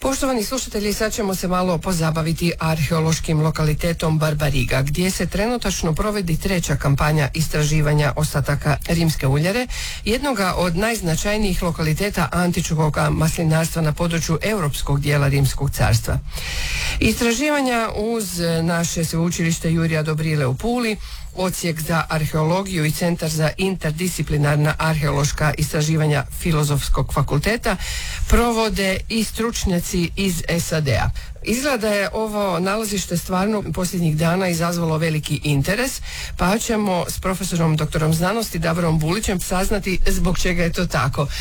Poštovani slušatelji, sad ćemo se malo pozabaviti arheološkim lokalitetom Barbariga, gdje se trenutačno provodi treća kampanja istraživanja ostataka rimske uljare, jednoga od najznačajnijih lokaliteta antičkog maslinarstva na području europskog dijela Rimskog carstva. Istraživanja uz naše sveučilište Jurija Dobrile u Puli, Odsjek za arheologiju i Centar za interdisciplinarna arheološka istraživanja Filozofskog fakulteta provode i stručnjaci iz SAD-a. Izgleda je ovo nalazište stvarno posljednjih dana izazvalo veliki interes, pa ćemo s profesorom doktorom znanosti Davorom Bulićem saznati zbog čega je to tako.